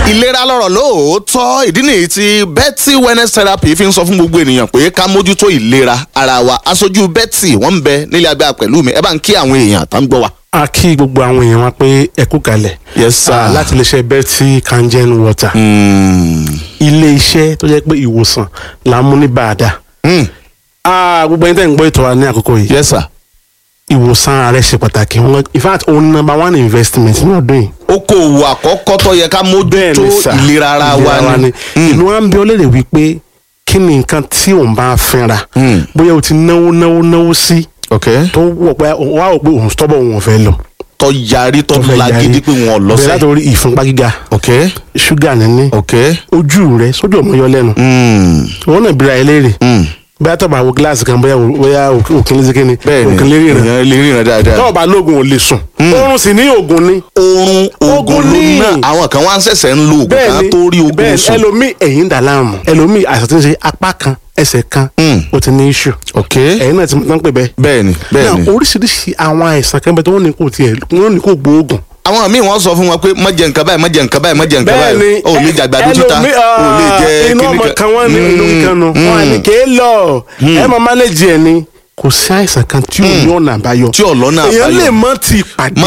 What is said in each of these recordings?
ìlera lọ́rọ̀ lóòótọ́ ìdí nìyí tí Betty Wellness Therapy fi ń sọ fún gbogbo ènìyàn pé ká mójútó ìlera ara wa. Aṣojú Betty wọ́n ń bẹ nílé agbára pẹ̀lú mi ẹ bá ń kí àwọn èèyàn tá ń gbọ́ wa. A kí gbogbo àwọn èèyàn wa pé ẹ kú kalẹ̀. Yes sir. Láti iléeṣẹ́ Betty Kangen Water. Ilé iṣẹ́ tó jẹ́ pé ìwòsàn là ń mú ní bàdà. Gbogbo ẹni tẹ́ ń gbọ́ ètò wa ní àkókò yìí. Yes sir. Ìwòsàn ara ṣe pàtàkì. In fact òun number one investment ní ọdún yìí. Okòwò àkọ́kọ́ tó yẹ ká mójútó ìlera ara wa ni. Inú wa ń bí ọlẹ́rẹ̀ wípé kí ni nǹkan tí òun bá fẹ́ra. Bóyá o ti náwó sí. Tó wọ̀ pé wà ó pé òun tọ́bọ̀ òun fẹ́ lọ. Tó yarí tó lagidi pé wọn lọ sí. Bẹ̀rẹ̀ látòrí ìfúnpá gíga. Ṣúgà níní. Ojú rẹ̀ sójú ọmọ yọ lẹ́nu. Wọ́n náà bira ẹ léèrè. Bóyá tó bá wo gíláàsì kan bóyá òkèlè sí kíni. Òkèlè ríran dáadáa. Tó bá lóògùn ò lè sùn. Oorun sì ní oògùn ni. Oògùn ló náà àwọn kan wá ń ṣẹ̀ṣẹ̀ ń lo oògùn ká tó rí oògùn sùn. Ẹlòmíì ẹ̀yìn dà láàmú. Ẹlòmíì àìsàn tí ń ṣe apá kan ẹsẹ̀ kan ó ti ní issue. Ẹ̀yin náà ti máa ń pè bẹ́ẹ̀. Bẹ́ẹ̀ni. Náà oríṣiríṣi àwọn àìsàn kan bẹ tó wọ́n ní kò gbóògùn. Àwọn míì wọ́n sọ fún wọn pé má jẹ nǹkan báyìí má jẹ nǹkan báyìí má jẹ nǹkan báyìí o lè jàgbàdo títa o lè jẹ inú ọmọ kan wọn ní inú kan nù wọn àní kéé lọ ẹ mọ mánéjì ẹ ni kò sí àìsàn kan tí ò ní ọ̀nà àbáyọ tí ọ̀lọ́nà àbáyọ èèyàn lè mọ ti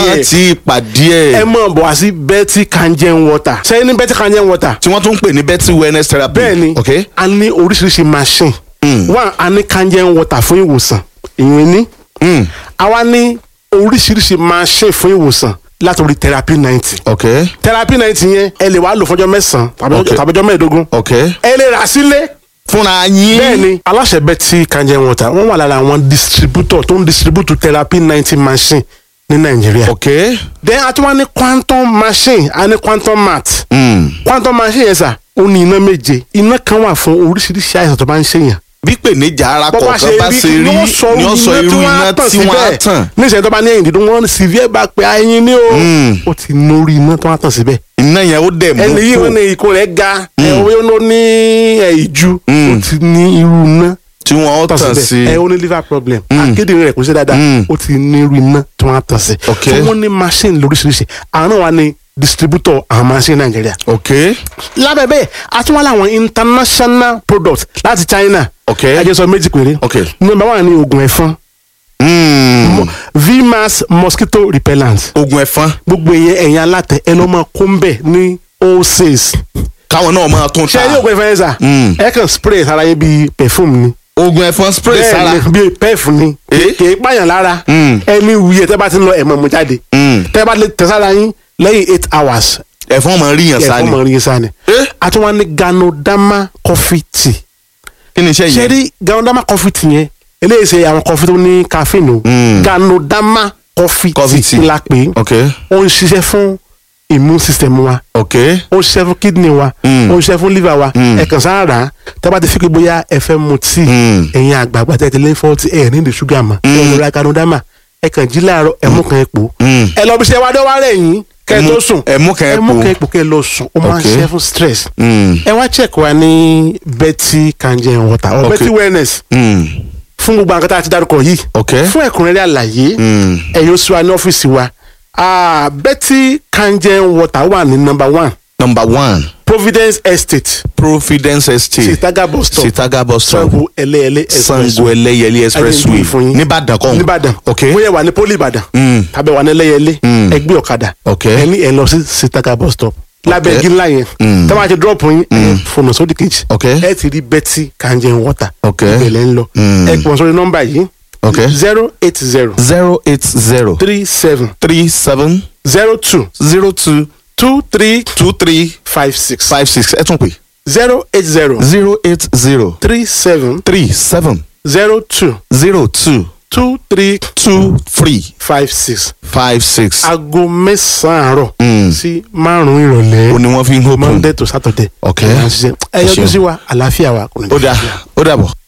pàdé ẹ mọ bọ̀ wá sí Betty Kangen Water sẹ́yìn ní Betty Kangen Water tí wọ́n tún ń pè ní Betty Wellness Therapy. Bẹ́ẹ̀ni a ní oríṣiríṣi machine wà á ní Kangen Water fún ìwòsàn ìyẹn ní àwa ní oríṣiríṣi machine fún ìwòsàn látòrí therapy 90. Therapy 90 yẹn ẹ lè wá lò fọjọ́ 9 tàbí ọjọ́ 15. Ẹ lè rà sílé fúnra yín. Bẹ́ẹ̀ni aláṣẹ Betty Kangen Water wọ́n wà lára àwọn distributor tó ń distribute therapy 90 machine ní Nàìjíríà. Then a tún wá ní quantum machine a ní quantum mat. Quantum machine yẹn sà ó ní iná méje. Iná kan wà fún oríṣiríṣi àìsàn tó bá ń ṣèyàn. Bí ìpèníjà ara kọ̀ọ̀kan bá ṣe rí ni ó sọ irú iná tí wọ́n á tàn. Níṣẹ́ tó bá ní ẹ̀yìn dídùn wọ́n severe bá pé ẹyin ní o. Ó ti nórí iná tó wá tàn síbẹ̀. Iná yẹn ó dẹ̀ mú kó. Ẹni yìí wọ́n ní ikùn rẹ̀ ga ẹ̀wọ́n ló ní ìju. Ó ti ní irú iná tí wọ́n ó tàn sí. Ó ní liver problem. Akédèrè rẹ̀ kò ṣe dáadáa. Ó ti ní irú iná tí wọ́n á tàn sí. So wọ́n ní machine lóríṣiríṣi. Àwọn náà wà ní distributor àwọn machine Nàìjíríà. Lábẹ́ bẹ́ẹ̀ a tún wá láwọn international products láti China. Ẹ sọ méjì péré. Number 1 ni oògùn ẹ̀fọn. VMAX mosquito repellent. Oògùn ẹ̀fọn. Gbogbo ẹ̀yin alátẹ ẹ lọ́ máa kó ń bẹ̀ ní wholesale. Káwọn náà máa tún ta. Ṣé ẹ ní oògùn ẹ̀fọn yẹn sà? Ẹ kàn spray sára yẹn bíi perfume ni. Oògùn ẹ̀fọn spray sára. Bẹ́ẹ̀ni bíi perfume ni. Kì í pààyàn lára. Ẹni wuyẹ tẹ́ bá ti lọ ẹ̀mọ̀ mú jáde. Tẹ́ bá lè tẹ̀ sára yín lẹ́yìn 8 hours. Ẹ̀fọn máa rí yàn sáni. Ẹ̀fọn máa rí yàn sáni. A tún wá ní Ganoderma coffee tea. Kí ni iṣẹ́ yẹn? Ṣé rí Ganoderma coffee tea yẹn eléyìí ṣe àwọn coffee tó ní caffeine o. Ganoderma coffee tea la pè é. Ó ń ṣiṣẹ́ fún immune system wa. Ó ń ṣiṣẹ́ fún kidney wa. Ó ń ṣiṣẹ́ fún liver wa. Ẹ kàn sáà rà á tẹ́ bá ti fi pé bóyá ẹ fẹ́ mu tíì ẹ̀yin àgbààgbà tẹ́ ti lé 40 ẹ̀ ní ìdí ṣúgà mọ́. Ẹ lọ ra Ganoderma ẹ kàn jí láàárọ̀ ẹ mú kan epo. Ẹ lọ bí ṣe wá dọ́wọ́ rẹ̀ yín kẹ́ tó sùn. Ẹ mú kan epo kẹ́ lọ sùn ó máa ń ṣe fún stress. Ẹ wá check wa ní Betty Kangen Water or Betty Wellness fún gbogbo àwọn kan tá a ti dárúkọ yìí. Fún ẹ̀kúnrẹ́rẹ́ àlàyé ẹ yóò sí wa ní ọ́fíìsì wa. Betty Kangen Water wà ní number 1. Providence Estate. Sitaga bus stop. Sango Ẹlẹ́yẹlé expressway. Níbàdàn kọ́. Níbàdàn. Bóyá wà ní Poli Ìbàdàn. Tàbí wà ní Ẹlẹ́yẹlé. Ẹgbẹ́ ọ̀kadà. Ẹni ẹ lọ sí Sitaga bus stop. Lábẹ́ igi ńlá yẹn. Tí wọ́n á ti drop yín. Fònà sódì kejì. Ẹ ti rí Betty Kangen Water. Ìbẹ̀lẹ̀ ń lọ. Ẹ pọ̀ sórí nọ́mbà yìí. 080 37 02 23 56. Ẹ tún pè. 080 37 02 23 56. Aago 9 àárọ̀ sí 5 ìrọ̀lẹ́. Ó ní wọ́n fi ń hópin. Monday to Saturday. Ẹ yọjú sí wa àlàáfíà wa. Ó dàbọ̀.